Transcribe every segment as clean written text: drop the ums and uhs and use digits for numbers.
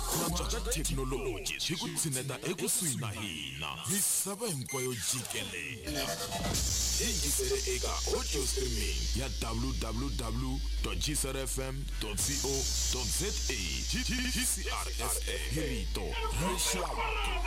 natswa ka thekinoloji hi ku tshineta ekusuhi na hina misava hinkwayo jikelela yingisele eka audio streaming ya www.gsrfm.co.za GCRSA hi rito rixaka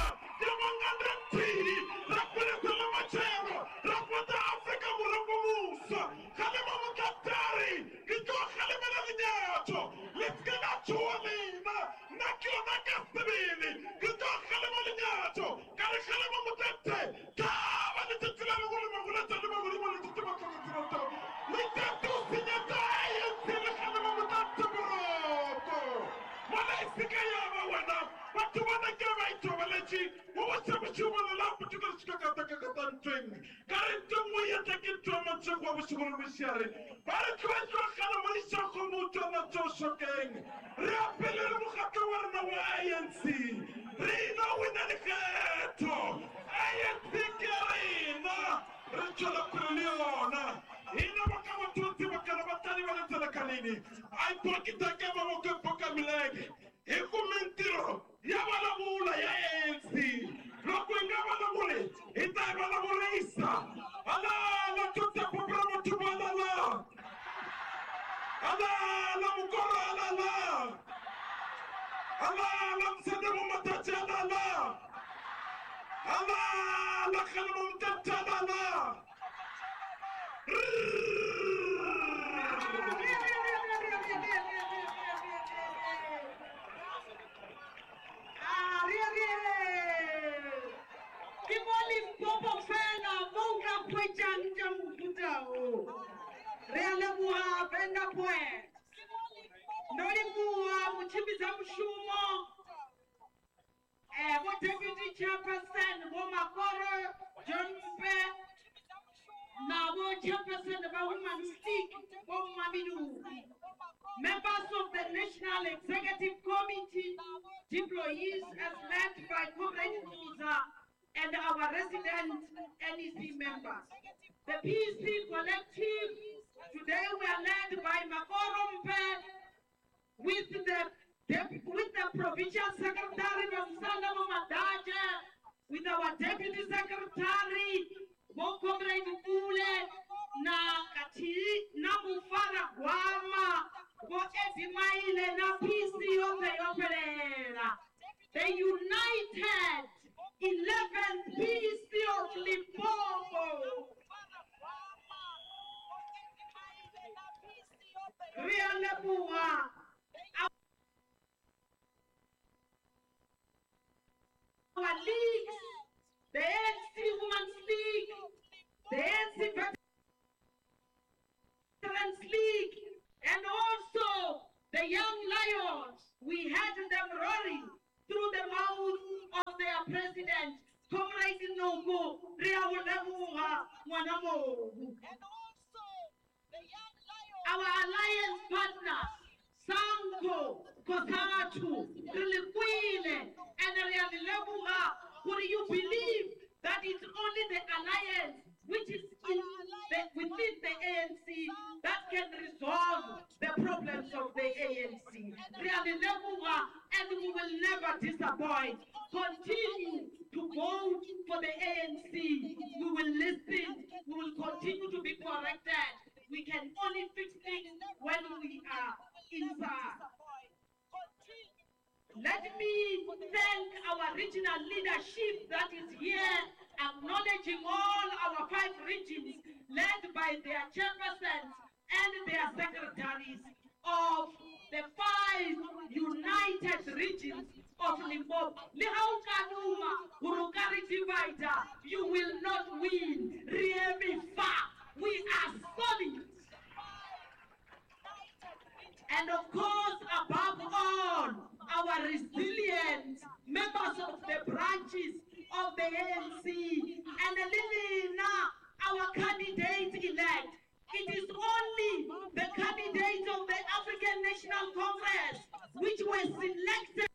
members of the National Executive Committee, employees as led by Comrade Musa, and our resident NEC members. The PC Collective, today we are led by Makoro Mpe, with the Provincial Secretary Ramsanda Madaja, with our Deputy Secretary, Comrade Ule, na Kati, na Mufara Guama, Evimaile, na PC of the Opera, the United 11th PC of Limpopo. Rialebua. Our leagues, the ANC Women's League, the ANC Veterans League, and also the Young Lions. We had them roaring through the mouth of their president, Comrade Nogo, Riawalemuha, Wanamo. And also the Young Lions. Our alliance partners, Sanko, Kosatu, Riliquile, and Riawalemuha. Would you believe that it's only the alliance which is within the ANC that can resolve the problems of the ANC? And we will never disappoint. Continue to vote for the ANC. We will listen. We will continue to be corrected. We can only fix things when we are inside. Let me thank our regional leadership that is here, acknowledging all our 5 regions led by their chairpersons and their secretaries of the 5 united regions of Limpopo. You will not win. We are solid. And of course, above all, our resilient members of the branches of the ANC and Lilina, our candidate-elect. It is only the candidates of the African National Congress which were selected